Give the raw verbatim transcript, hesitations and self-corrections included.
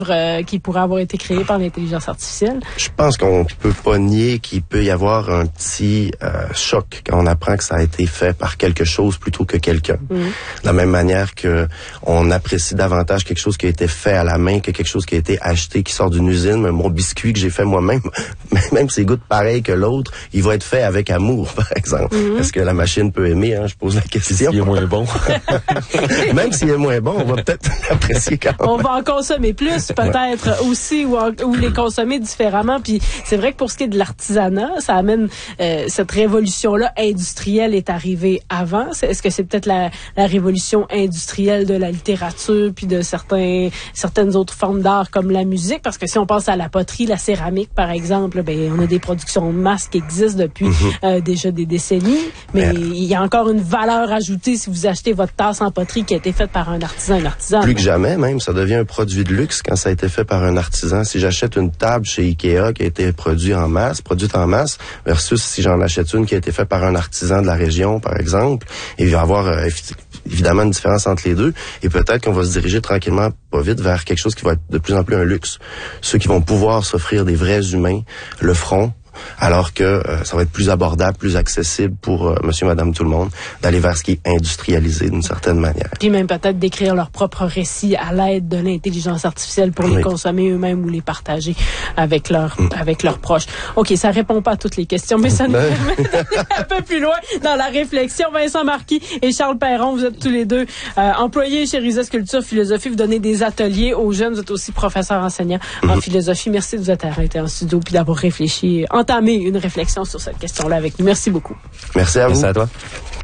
euh, qui pourraient avoir été créées par l'intelligence artificielle? Je pense qu'on peut pas nier qu'il peut y avoir un petit euh, choc quand on apprend que ça a été fait par quelque chose plutôt que quelqu'un. Mmh. De la même manière que on apprécie davantage quelque chose qui a été fait à la main que quelque chose qui a été acheté, qui sort d'une usine. Mais mon biscuit que j'ai fait moi-même, même s'il goûte pareil que l'autre, il va être fait avec amour, par exemple. Mmh. Est-ce que la machine peut aimer? Hein? Je pose la question. S'il est moins bon. Même s'il est moins bon, on va peut-être l'apprécier quand même. On va en consommer plus, peut-être, aussi, ou, en, ou les consommer différemment. Puis c'est vrai que pour ce qui est de l'artisanat, ça amène euh, cette révolution-là industrielle est arrivée avant. Est-ce que c'est peut-être la, la révolution industrielle de la littérature puis de certains certaines autres formes d'art comme la musique? Parce que si on pense à la poterie, la céramique, par exemple, ben on a des productions de masse qui existent depuis mm-hmm. euh, déjà des décennies. Mais euh, il y a encore une valeur ajoutée si vous achetez votre tasse en poterie qui a été faite par un artisan, un artisan. Plus que jamais, même, ça devient un produit de luxe quand ça a été fait par un artisan. Si j'achète une table chez Ikea qui a été produite en masse, produite en masse, versus si j'en achète une qui a été faite par un artisan de la région, par exemple, il va y avoir euh, évidemment une différence entre les deux. Et peut-être qu'on va se diriger tranquillement, pas vite, vers quelque chose qui va être de plus en plus un luxe. Ceux qui vont pouvoir s'offrir des vrais humains le feront. Alors que euh, ça va être plus abordable, plus accessible pour euh, monsieur, madame, tout le monde, d'aller vers ce qui est industrialisé d'une certaine manière. Puis même peut-être d'écrire leur propre récit à l'aide de l'intelligence artificielle pour oui. les consommer eux-mêmes ou les partager avec leurs mm. avec leurs proches. OK, ça répond pas à toutes les questions, mais ça nous permet d'aller un peu plus loin dans la réflexion. Vincent Marquis et Charles Perron, vous êtes tous les deux euh, employés chez Rises Culture Philosophie. Vous donnez des ateliers aux jeunes. Vous êtes aussi professeur enseignant mm-hmm. en philosophie. Merci de vous être arrêté en studio puis d'avoir réfléchi, entamé une réflexion sur cette question-là avec nous. Merci beaucoup. Merci à vous. Merci à toi.